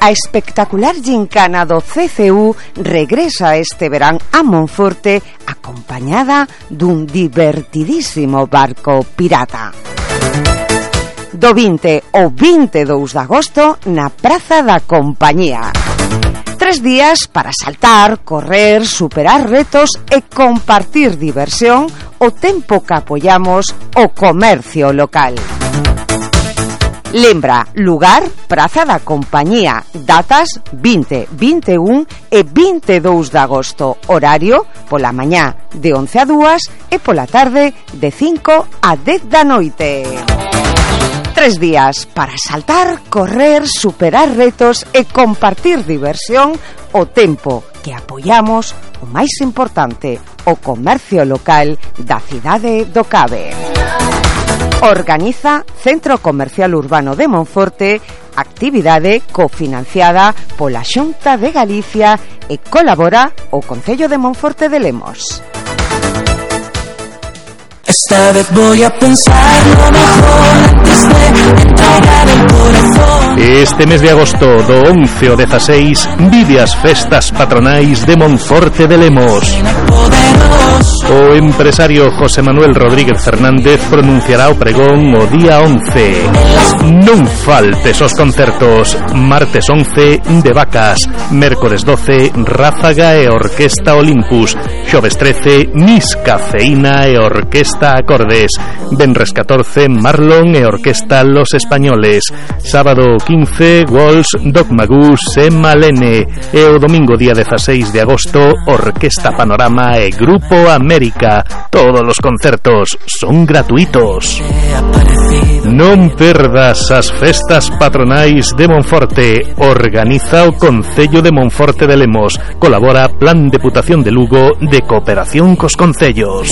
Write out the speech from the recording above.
A espectacular gincana do CCU regresa este verán a Monforte acompañada dun divertidísimo barco pirata. Do 20 ao 22 de agosto na Praza da Compañía. 3 días para saltar, correr, superar retos e compartir diversión o tempo que apoyamos o comercio local. Lembra, lugar, Praza da Compañía, datas 20, 21 e 22 de agosto, horario pola mañá de 11 a 2 e pola tarde de 5 a 10 da noite. 3 días para saltar, correr, superar retos e compartir diversión o tempo que apoyamos o máis importante, o comercio local da cidade do Cabe. Organiza Centro Comercial Urbano de Monforte, actividade cofinanciada pola Xunta de Galicia e colabora o Concello de Monforte de Lemos. Esta vez voy a pensar lo mejor antes de entregar el corazón. Este mes de agosto, do 11 ao 16, vive as festas patronais de Monforte de Lemos. O empresario José Manuel Rodríguez Fernández pronunciará o pregón o día 11. Non faltes os concertos. Martes 11, De Vacas. Mércores 12, Ráfaga e Orquesta Olympus. Xoves 13, Miss Cafeína e Orquesta Acordes. Venres 14, Marlon e Orquesta Los Españoles. Sábado 15, Walls, Dogma Goose e Malene. E o domingo día 16 de agosto, Orquesta Panorama e Grupo América. Todos os concertos son gratuitos. Non perdas as festas patronais de Monforte. Organiza o Concello de Monforte de Lemos. Colabora Plan Deputación de Lugo de Cooperación cos Concellos.